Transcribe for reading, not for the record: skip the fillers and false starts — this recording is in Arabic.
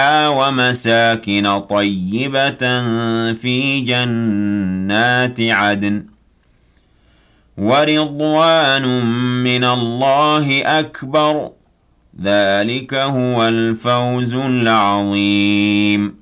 ومساكن طيبة في جنات عدن ورضوان من الله أكبر ذلك هو الفوز العظيم